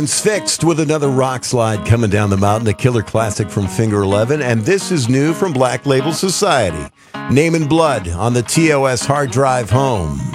Fixed with another rock slide coming down the mountain, a killer classic from Finger 11, and this is new from Black Label Society. Name and Blood on the TOS hard drive home.